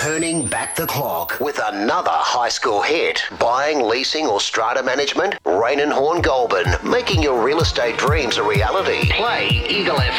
turning back the clock with another high school hit. Buying, leasing or strata management? Rain and Horn Goulburn, making your real estate dreams a reality. Play Eagle FM.